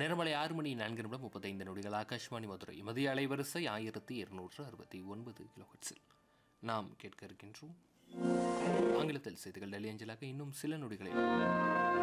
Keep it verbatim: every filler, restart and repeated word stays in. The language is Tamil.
நேரமலை ஆறு மணி நான்கு நிமிடம் முப்பத்தைந்து நொடிகள். ஆகாஷ்வாணி மதுரை மதிய அலைவரிசை ஆயிரத்தி இருநூற்று அறுபத்தி ஒன்பது கிலோஹெட்ஸில் நாம் கேட்க இருக்கின்றோம் ஆங்கிலத்தில் செய்திகள் டெல்லி அஞ்சலாக இன்னும் சில நொடிகளில்.